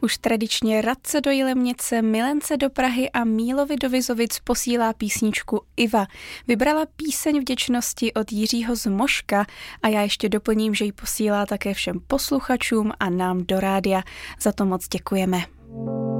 Už tradičně Radce do Jilemnice, Milence do Prahy a Mílovi do Vizovic posílá písničku Iva. Vybrala píseň vděčnosti od Jiřího z Moška a já ještě doplním, že ji posílá také všem posluchačům a nám do rádia. Za to moc děkujeme.